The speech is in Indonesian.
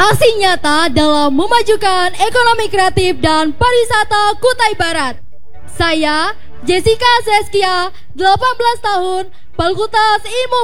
berhasil nyata dalam memajukan ekonomi kreatif dan pariwisata Kutai Barat. Saya Jessica Zeskia, 18 tahun, Fakultas Ilmu